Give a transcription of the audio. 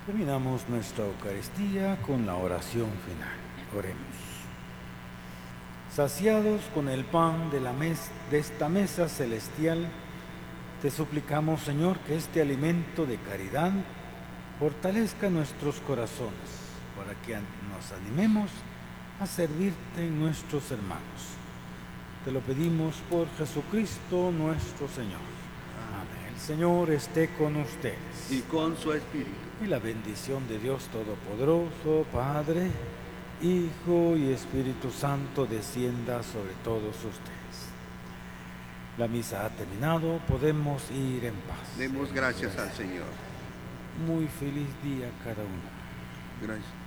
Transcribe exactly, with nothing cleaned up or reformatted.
Terminamos nuestra Eucaristía con la oración final. Oremos. Saciados con el pan de, la mes, de esta mesa celestial, te suplicamos, Señor, que este alimento de caridad fortalezca nuestros corazones, para que nos animemos a servirte en nuestros hermanos. Te lo pedimos por Jesucristo nuestro Señor. Amén. El Señor esté con ustedes. Y con su espíritu. Y la bendición de Dios Todopoderoso, Padre, Hijo y Espíritu Santo descienda sobre todos ustedes. La misa ha terminado, podemos ir en paz. Demos gracias al Señor. Muy feliz día a cada uno. Gracias.